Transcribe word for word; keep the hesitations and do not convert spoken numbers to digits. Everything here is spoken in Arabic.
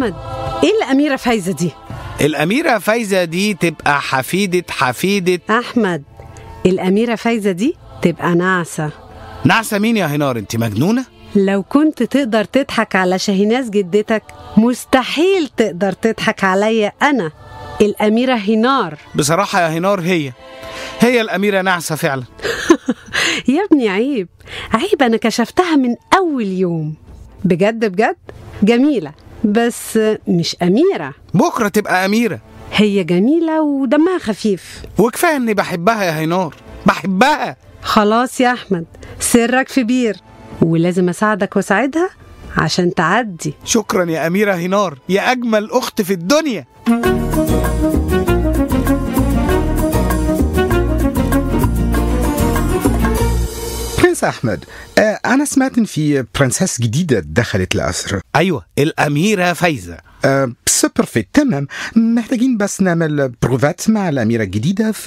أحمد، إيه الأميرة فايزة دي؟ الأميرة فايزة دي تبقى حفيدة حفيدة أحمد، الأميرة فايزة دي تبقى نعسة. نعسة مين يا هنار؟ انت مجنونة؟ لو كنت تقدر تضحك على شاهيناز جدتك، مستحيل تقدر تضحك عليا أنا الأميرة هنار. بصراحة يا هنار هي هي الأميرة نعسة فعلا. يا ابني عيب عيب، أنا كشفتها من أول يوم. بجد بجد جميلة، بس مش أميرة. بكرة تبقى أميرة. هي جميلة ودمها خفيف، وكفاية اني بحبها يا هنار، بحبها. خلاص يا أحمد، سرك في بير، ولازم أساعدك وأساعدها عشان تعدي. شكرا يا أميرة هنار، يا أجمل أخت في الدنيا. برنس أحمد، آه أنا سمعت إن في برنسس جديدة دخلت القصر. أيوة، الأميرة فايزة. آه سوبر فيت، تمام. محتاجين بس نعمل بروفات مع الأميرة الجديدة